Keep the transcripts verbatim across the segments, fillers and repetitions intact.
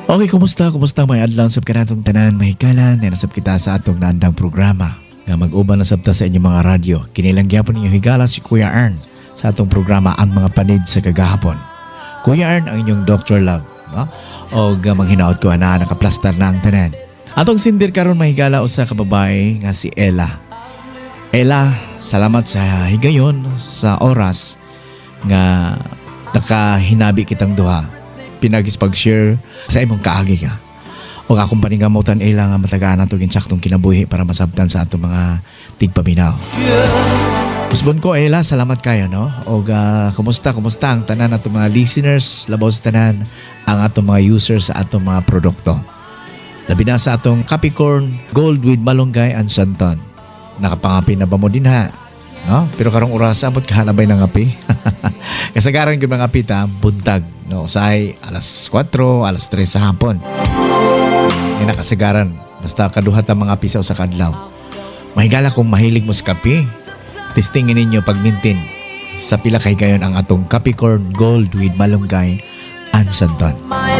Okay, kumusta? Kumusta may adlaw sab kanatong tanan mahikalan na nasab kita sa atong naandang programa nga mag-uban na sabta sa inyong mga radyo. Kinilang gyapon ninyo higala si Kuya Ern sa atong programa Ang Mga Panid sa Kagahapon. Kuya Ern ang inyong Doctor Love, no? O manghinaot ko na nakaplastar na ang tanan. Atong sindir karon mahigala usa ka babae nga si Ella. Ella, salamat sa higayon sa oras nga nakahinabi kitang duha. Pinagis pag-share sa imong kaagi ka. O akong paningamutan ila nga matagaan nato ginsaktong kinabuhi para masabtan sa atong mga tigpaminaw. Usbon ko Ella, salamat kayo no. O uh, kumusta kumusta ang tanan atong mga listeners, labaw sa tanan ang atong mga users sa atong mga produkto. Labi na sa atong Capricorn Gold with Malunggay and Santon. Nakapangapi na ba mo din ha? No? Pero karong orasa abot kahanabay ng api. Kasagaran gyud mga api ta buntag no say alas kwatro, alas tres sa hapon. Ni nakasagaran basta kaduha ta mga api sa usa ka adlaw. Mahigala kung mahilig mo sa kape. Testingin ninyo pag-maintain sa pila kay gayon ang atong Capricorn Gold with Malunggay and Santon.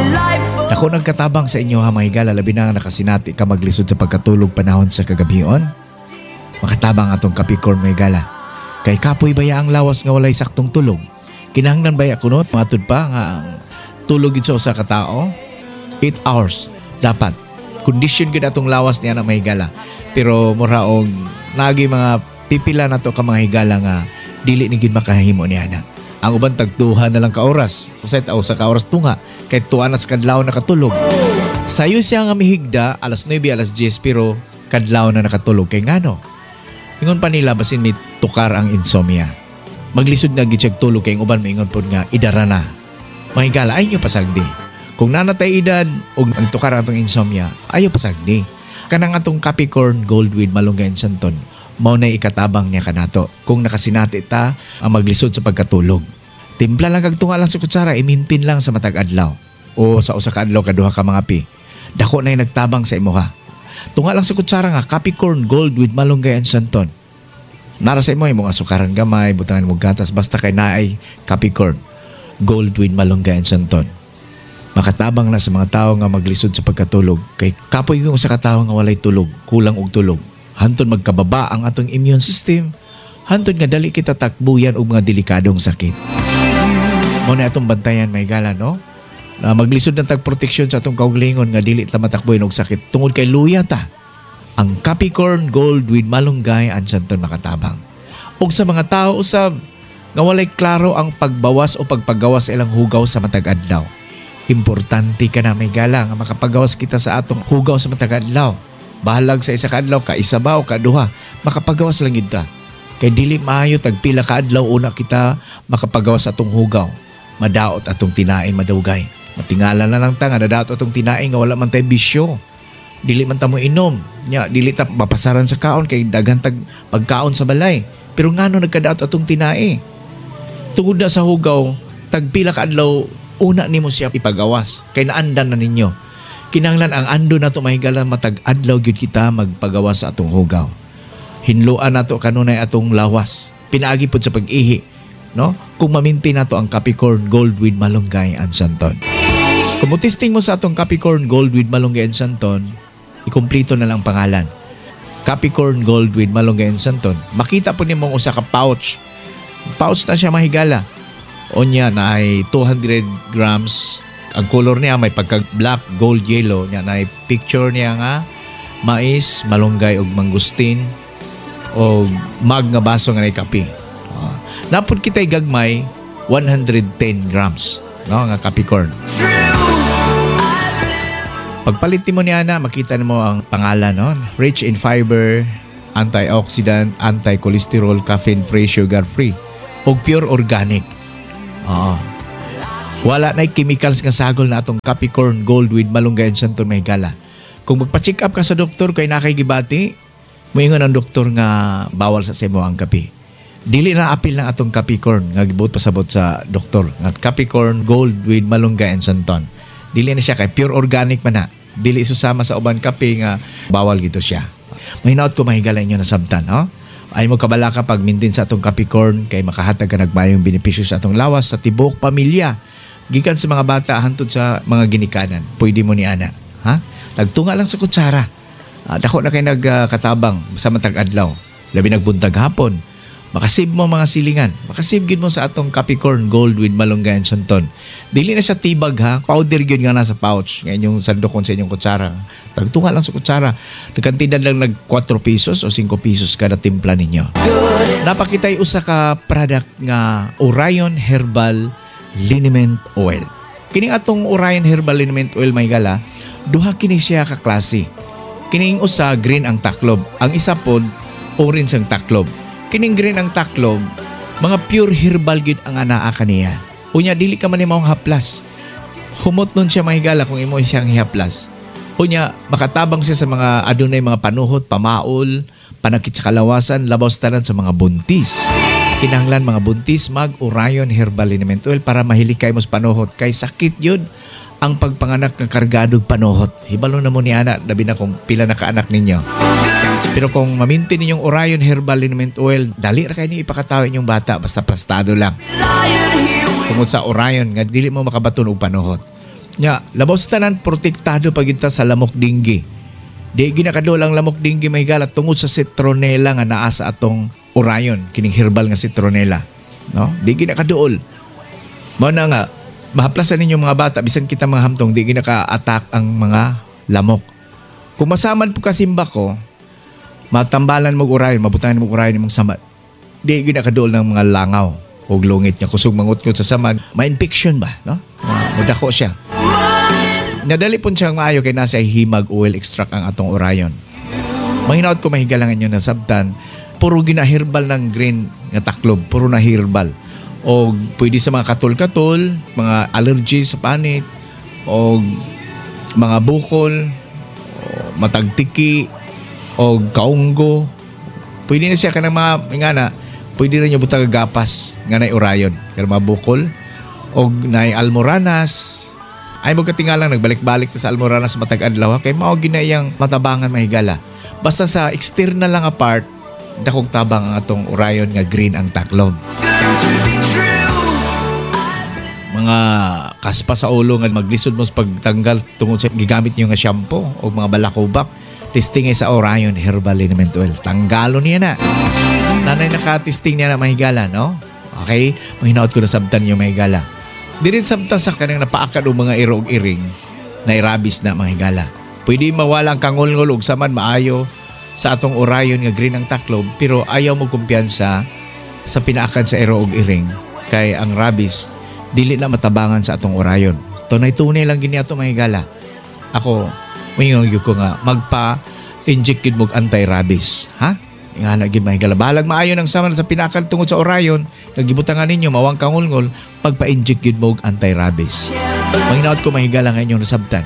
Ako nagkatabang sa inyo ha mahigala labi na nakasinati ka maglisod sa pagkatulog panahon sa kagabion. Makatabang atong Capricorn may gala. Kay kapoy baya ang lawas nga walay saktong tulog. Kinahanglan baya kuno matud pa nga ang tulog gid sa usa ka tawo eight hours dapat. Condition gid atong lawas niya na may gala. Pero mura og nagi mga pipila nato ka mga higala nga dili ni gid makahimo niya na. Ang uban tagduha na lang ka oras. Usay ta usa ka oras tunga kay tuwa na sa kadlaw nakatulog. Sayo siya nga mihigda alas nuebe alas diyes pero kadlaw na nakatulog kay ngano. Ingon pa nila basin may tukar ang insomnia. Maglisod na gitsag tulog kay uban maingon pod nga idara na. Mahigala ay nyo pasagdi. Kung nanatay edad o ang tukar atong insomnia, ayo pasagdi. Kanang atong Capricorn Gold with Malunggay and Santon, mao na ikatabang niya kanato. Kung nakasinati ta ang maglisod sa pagkatulog. Timpla lang kag tunga lang sa kutsara, imintin lang sa matag adlaw. O sa usa ka adlaw kaduha ka mga pi. Dako na nagtabang sa imuha. Tunga lang sa kutsara nga Capricorn Gold with Malunggay and Santon. Nara sa imo imong asukaran gamay, butangan mo gatas basta kay naay Capricorn Gold with Malunggay and Santon. Makatabang na sa mga tao nga maglisod sa pagkatulog kay kapoy yung sa katao nga walay tulog, kulang og tulog. Hantod magkababa ang atong immune system, hantod nga dali kita takbuyan og mga delikadong sakit. Mo na atong bantayan may gala no? Na maglisod ng tag-proteksyon sa atong kaugalingon nga dili ta matakboy og sakit tungod kay luya ta. Ang Capricorn Gold with Malunggay and Santon makatabang. Ug sa mga tao usab nga walay klaro ang pagbawas o pagpagawas sa ilang hugaw sa matag adlaw. Importante ka na may gala nga makapagawas kita sa atong hugaw sa matag adlaw. Bahalag sa isa ka adlaw ka isa ba o kaduha, makapagawas lang gid ta. Kay dili maayo tagpila ka adlaw una kita makapagawas sa atong hugaw. Madaot atong tinae madawgay. Matingala na lang ta nga nadato atong tinaing nga wala man tay bisyo. Dili man ta mo inom. Nya dili ta mapasaran sa kaon kay daghan tag pagkaon sa balay. Pero ngano nagkadaot atong tinae? Tungod na sa hugaw, tagpila ka adlaw una nimo siya ipagawas kay naandan na ninyo. Kinahanglan ang ando nato mahigala matag adlaw gyud kita magpagawas sa atong hugaw. Hinluan nato kanunay atong lawas. Pinaagi pod sa pag-ihi, no? Kung maminti nato ang Capricorn Gold with Malunggay and Santon. Kung testing mo sa atong Capricorn Gold with Malunggay and Santon, ikumpleto na lang pangalan. Capricorn Gold with Malunggay and Santon. Makita po nimong usa ka pouch. Pouch na siya mahigala. O niya na ay two hundred grams. Ang color niya may pagka black, gold, yellow. Niya na ay picture niya nga mais, malunggay o mangustin o mag nga baso nga na kape. Uh, napod kita'y gagmay one hundred ten grams. No, nga Capricorn. Pagpalit mo niya na, makita mo ang pangalan, no? Rich in fiber, antioxidant, anti-cholesterol, caffeine-free, sugar-free, o pure organic. Oo. Wala na chemicals nga sagol na atong Capricorn Gold with Malunggay and Santon mahigala. Kung magpa-check up ka sa doktor kay nakay-gibati, moingon ang doktor nga bawal sa semo ang kape. Dili na apil ng atong Capricorn nga gibuot pasabot sa doktor nga Capricorn Gold with Malunggay and Santon. Dili na siya kay pure organic man na. Dili susama sa uban kape nga bawal gito siya. Mahinaot ko mahigala inyo na sabtan, no? Ay mo kabala ka pag mintin sa atong Capricorn kay makahatag ka nagmayong benepisyo sa atong lawas sa tibuok pamilya. Gikan sa mga bata hantod sa mga ginikanan. Pwede mo ni ana. Ha? Tagtunga lang sa kutsara. Uh, dako na kay nagkatabang uh, sa matag adlaw. Labi nagbuntag hapon. Makasib mo mga silingan. Makasib gid mo sa atong Capricorn Gold with Malunggay and Santon. Dili na siya tibag ha. Powder yun nga nasa pouch. Ngayon yung sandokon sa inyong kutsara. Tagtunga lang sa kutsara. Nagkantidad lang nag four pesos o five pesos kada timpla ninyo. Napakitay usa ka product nga Orion Herbal Liniment Oil. Kining atong Orion Herbal Liniment Oil may gala, duha kini siya ka klase. Kining usa green ang taklob. Ang isa pod orange ang taklob. Kining green ang taklob, mga pure herbal gid ang anaa kaniya. Unya dili ka man imong haplas. Humot nun siya mahigala kung imo siyang hihaplas. Unya makatabang siya sa mga adunay mga panuhot, pamaol, panakit sa kalawasan, labaw tanan sa mga buntis. Kinahanglan mga buntis mag Orion Herbal Liniment Oil para mahilikay mo sa panuhot kay sakit yun ang pagpanganak ng kargadog panuhot. Hibalo na mo ni ana, labi na kung pila na kaanak ninyo. Pero kung mamintin ninyong Orion Herbal Liniment Oil, dali ra kayo niyo ipakatawin yung bata basta plastado lang. Tungod sa Orion, nga dili mo makabaton og panuhot. Nya, labaw sa tanan protektado paginta sa lamok dinggi. Di ginakadol ang lamok dinggi may galat tungod sa citronella nga naa sa atong Orion, kining herbal nga citronella. No? Di ginakaduol. Mao na nga, mahaplasan ninyo mga bata, bisan kita mga hamtong, di ginaka-attack ang mga lamok. Kung masaman po kasimba ko, matambalan mo Orion, mabutangan mo Orion mong samad. Di ginakaduol ng mga langaw o lungit niya. Kusog mangut-ngut sa samad, ma-infection ba? No? Mudako siya. Nadali po siyang maayo kay nasa himag oil extract ang atong Orion. Mahinaot ko mahigalangan nyo na sabtan, puro ginaherbal ng green nga taklob, puro na herbal. O pwede sa mga katol-katol, mga allergy sa panit, o mga bukol, o matagtiki, o kaunggo. Pwede na siya ka ng mga, nga na, pwede rin niya butang gapas, nga na Orion, ka mga bukol, o na almoranas. Ay mo katingalang nagbalik-balik sa almoranas matag adlaw, kay mao ginayang matabangan mahigala. Basta sa external lang apart, dakog tabang ang atong Orion nga green ang taklob. Mga kaspa sa ulo nga maglisod mo sa pagtanggal tungod sa gigamit niyo nga shampoo o mga balakubak, testing sa Orion Herbal Liniment Oil. Tanggalo niya na. Nanay naka-testing niya na mahigala, no? Okay? Mahinaot ko na sabtan niyo mahigala. Di rin sabtan sa kanang napaakad o mga irog iring na irabis na mahigala. Pwede mawalang kangulngol ug saman maayo sa atong Orion nga green ang taklob, pero ayaw mo kumpiyansa sa pinaakan sa iro og iring kay ang rabies dili na matabangan sa atong Orion. Tunay-tunay lang gini ato mahigala. Ako mayong ko nga magpa-inject gid mo anti-rabies, ha? Nga na gid mahigala. Balag maayo nang sama sa pinaakan tungod sa Orion, nagibutangan ninyo mawang kangulngol, pagpa-inject gid mo anti-rabies. Mahinaot ko mahigala nga inyong nasabtan.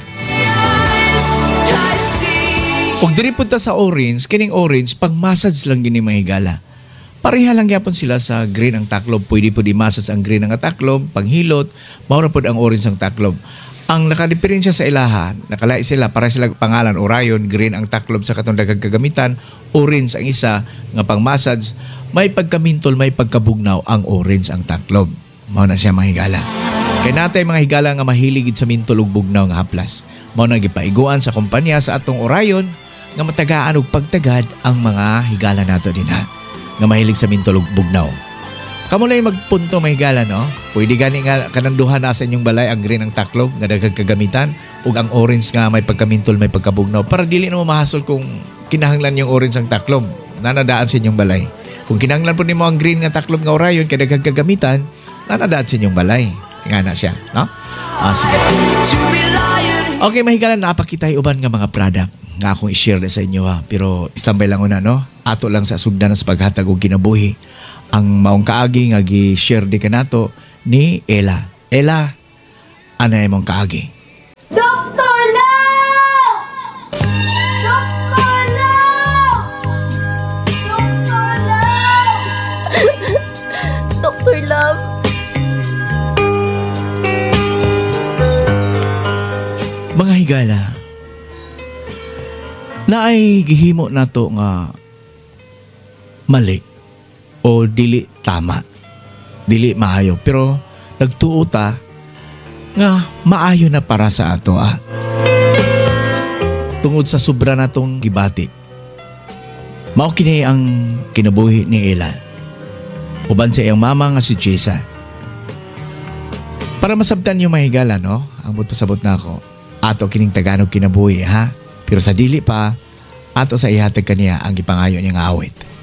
Pag diri punta sa orange, kining orange, pag massage lang gini mahigala. Pareha lang yapon sila sa green ang taklob. Pwede po di-massage ang green ang taklob, panghilot, maura po ang orange ang taklob. Ang nakadiferensya sa ilaha, nakalai sila, para sila pangalan, Orion, green ang taklob sa katong daghang kagamitan, orange ang isa, nga pang massage, may pagkamintol, may pagkabugnaw ang orange ang taklob. Mao na siya mahigala. Kaya natay mga higala nga mahiligid sa mintol ug bugnaw nga haplas. Mao na gipaiguan sa kumpanya sa atong Orion, nga matagaan og pagtagad ang mga higala nato din ha, nga mahilig sa mintol ug bugnaw. Kamo lay magpunto mahigala, no? Pwede gani nga kanang duha na sa inyong balay ang green ang taklob nga daghang kagamitan ug ang orange nga may pagkamintol may pagkabugnaw para dili na mahasol kung kinahanglan yung orange ang taklob nanadaan sa inyong balay. Kung kinahanglan po nimo ang green nga taklob nga Orion kay daghang kagamitan, nanadaan sa inyong balay. Nga na siya, no? Ah, sige. Okay, mahigala, napakitay uban nga mga product nga akong i-share sa inyo ha. Pero istambay lang una, no? Ato lang sa sugdan sa paghatag og kinabuhi. Ang maong kaagi nga gi-share di kanato ni Ella. Ella, anay mong kaagi? Doctor Love! Doctor Love! Doctor Love! Doctor Love! Mga higala, na ay gihimo nato nga mali o dili tama, dili maayo, pero nagtuo ta nga maayo na para sa ato ah. Tungod sa sobra natong gibati. Mao kini ang kinabuhi ni Ella. Uban sa iyang mama nga si Jessa. Para masabtan yung mahigala, no? Ang pasabot na ako. Ato kining Tagalog kinabuhi, ha? Pero sa dili pa, ato sa ihatag kaniya ang ipangayo niyang awit.